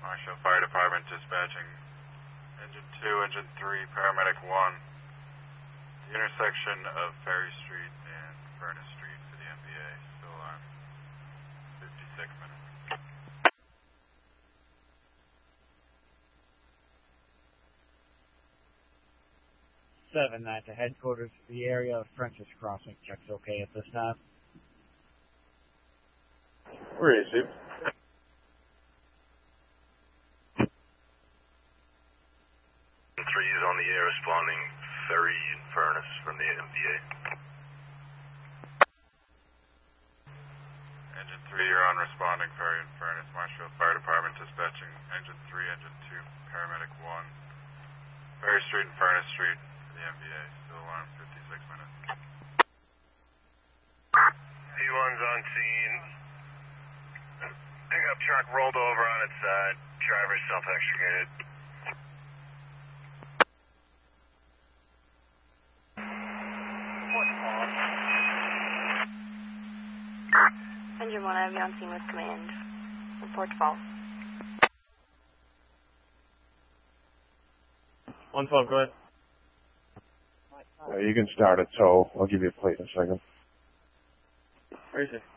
Marshall Fire Department dispatching Engine 2, Engine 3, Paramedic 1. The intersection of Ferry Street and Furnace Street for the MBA. Still on 56 minutes. 7, that's the headquarters for the area of French's Crossing. Check's okay at this time. Where is it? Three is on the air responding Ferry and Furnace from the MBA. Engine 3, you're on responding Ferry and Furnace. Marshall Fire Department dispatching Engine 3, Engine 2, Paramedic 1. Ferry Street and Furnace Street for the MBA. Still on 56 minutes. P1's on scene. Pickup truck rolled over on its side. Driver self-extricated. Engine 1, I have you on scene with command. Report to fall. 112, go ahead. You can start it, so I'll give you a plate in a second. Where is it?